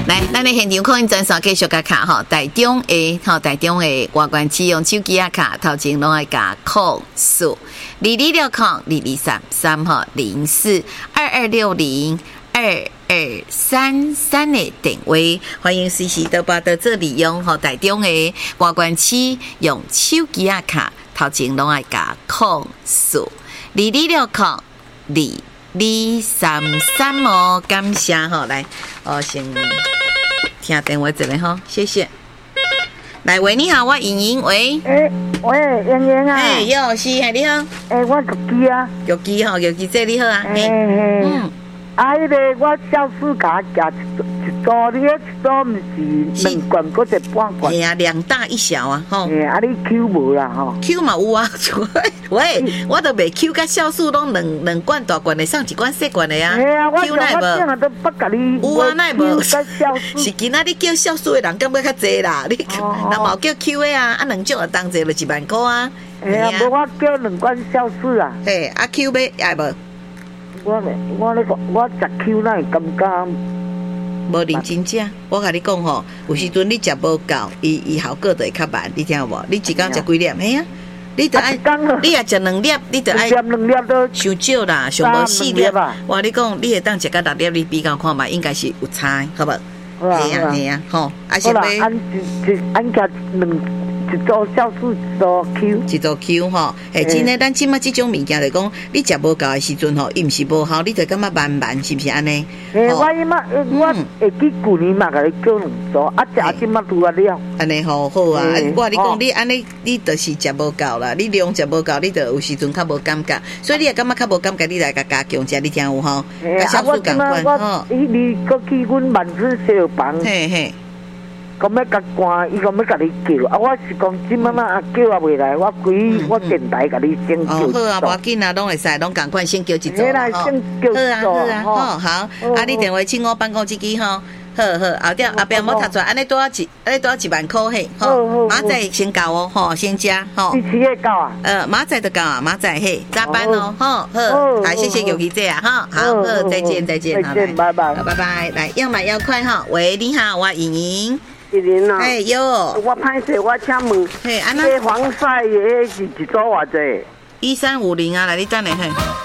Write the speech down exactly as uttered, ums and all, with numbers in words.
来，咱的现场可以转线继续甲卡吼，台中的吼台中的外观市用手机啊卡，头前拢爱加空数二二六空二二三三号零四二二六零二二三三的定位，欢迎随时都把到这里用吼台中的外观市用手机啊卡，头前拢爱加空数二二六空二二三三哦，感谢吼，来哦先。听电话一个吼，谢谢。来喂，你好，我莹莹喂。 诶、欸，喂，莹莹啊。 诶，哟，是系你好。 诶、欸，我玉基啊。 玉基吼，玉基姐你好啊。 嘿嘿。 嗯。 啊，迄、那个我小四甲夹一一组，你迄一组毋是两罐，搁一半罐。 系啊，两大一小啊，吼。 诶，啊，你 Q 无啦吼 ？Q 嘛有啊，喂，我都袂 Q 甲酵素拢两两罐大罐的，送一罐小罐的啊。 嘿啊，我 Q 奈无？都不甲你。 有啊，奈无？ 是今仔你叫酵素的人感觉较济啦，你人嘛叫 Q 的啊，啊两种啊，同齐就一万块啊。 嘿啊，无我叫两罐酵素啊。 嘿，啊 Q 买爱无？ 我我咧讲，我食 Q 那感觉无认真食。我甲你讲吼，有时阵你食无够，伊伊效果就会较慢，你听有无？你一工食几粒？嘿啊，你得爱，你也食两粒，你得爱两粒都伤少啦，上无四粒。我你讲，你会当食到六粒，你比较看嘛，应该是有差，好无？嘿啊嘿啊，吼，啊是买。 按一一按加两。一组酵素，一组 Q， 一组 Q 吼，嘿，真诶，咱即马即种物件来讲，你食无够诶时阵吼，伊毋是无效，你就感觉慢慢，是毋是安尼？ 诶，我伊嘛，我会记旧年嘛，甲你叫两组，啊，食即马拄啊了。安尼好好啊，我你讲你安尼，你就是食无够啦，你量食无够，你就有时阵较无感觉，所以你也感觉较无感觉，你来甲加强食，你听有吼？ 甲酵素共款吼。伊你搁去阮万顺小房。嘿嘿。讲要甲关，伊讲要甲你叫，啊！我是讲即摆嘛啊叫也袂来，我规我电台甲你先叫。 哦，好啊，无要紧啊，拢会使，拢共款先叫一组啦，吼。 先叫一组。 好啊，好啊，好，好。啊，你电话请我办公机机吼，好好，后点后壁莫读出来，安尼多少一，安尼多少一万块嘿，吼。马仔先到哦，吼，先加，吼。 几时会到啊？ 呃，马仔就到啊，马仔嘿，加班哦，吼，好，好，谢谢尤琪姐啊，哈，好，好，再见，再见， 再见，拜拜， 拜拜，来，要买要快哈，喂，你好，我莹莹。 一年啊， 哎哟， 我歹势，我请问， 嘿，安那这防晒的是一组偌济？ 一三五零啊，来你等下嘿。